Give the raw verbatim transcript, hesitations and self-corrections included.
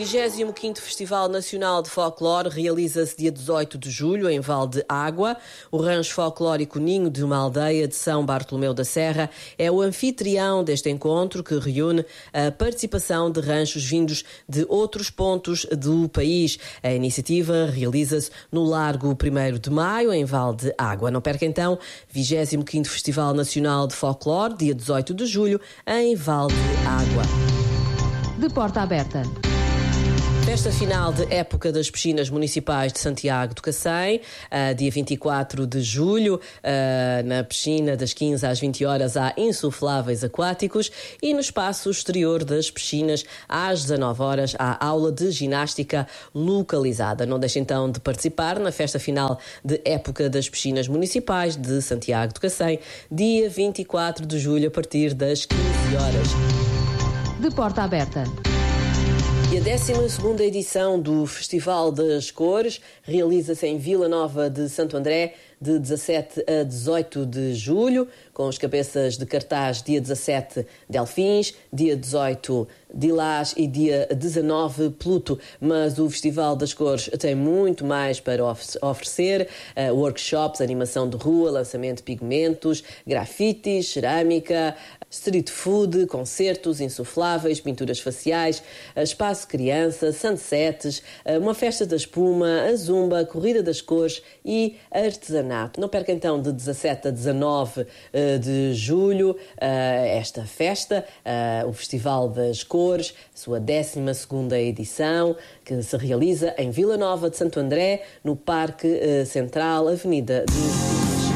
vigésimo quinto Festival Nacional de Folclore realiza-se dia dezoito de julho em Val de Água. O rancho folclórico Ninho de uma Aldeia de São Bartolomeu da Serra é o anfitrião deste encontro que reúne a participação de ranchos vindos de outros pontos do país. A iniciativa realiza-se no Largo primeiro de Maio, em Val de Água. Não perca então vigésimo quinto Festival Nacional de Folclore, dia dezoito de julho, em Val de Água. De porta aberta. Festa final de época das piscinas municipais de Santiago do Cacém, uh, dia vinte e quatro de julho, uh, na piscina das quinze às vinte horas há insufláveis aquáticos e no espaço exterior das piscinas às dezanove horas há aula de ginástica localizada. Não deixe então de participar na festa final de época das piscinas municipais de Santiago do Cacém, dia vinte e quatro de julho a partir das quinze horas. De porta aberta. E a décima segunda edição do Festival das Cores realiza-se em Vila Nova de Santo André, de dezassete a dezoito de julho, com os cabeças de cartaz dia dezassete Delfins, dia dezoito Dilás e dia dezanove Pluto. Mas o Festival das Cores tem muito mais para oferecer: uh, workshops, animação de rua, lançamento de pigmentos, grafites, cerâmica, street food, concertos insufláveis, pinturas faciais, espaço criança, sunsets, uma festa da espuma, a zumba, corrida das cores e artesanato. Não perca então de dezassete a dezanove de julho esta festa, o Festival das Cores, sua décima segunda edição, que se realiza em Vila Nova de Santo André, no Parque Central, Avenida de